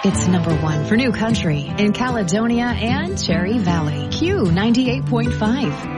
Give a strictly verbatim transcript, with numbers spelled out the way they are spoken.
It's number one for New Country in Caledonia and Cherry Valley. Q ninety-eight point five.